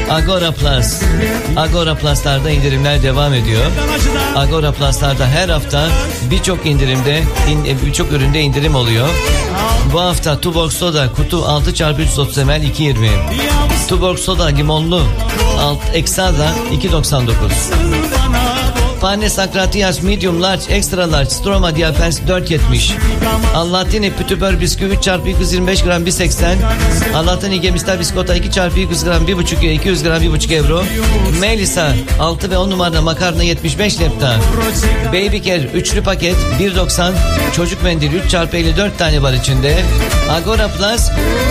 Agora Plus. Agora Plus'larda indirimler devam ediyor. Agora Plus'larda her hafta birçok birçok üründe indirim oluyor. Bu hafta Tuborg Soda kutu 6x330 ml 2.20. Tuborg Soda limonlu Exada 2.99. Pane Sacratias Medium Large Extra Large Stroma Diapers 4.70. Allatini Pütübör Bisküvi 3x225 gram 1.80. Allatini Gemistar Biskota 2x200 gram 1.5 200 gram 1.5 euro. Melisa 6 ve 10 numara makarna 75 lepta. Baby Care üçlü paket 1.90. Çocuk mendil 3x54 tane var içinde. Agora Plus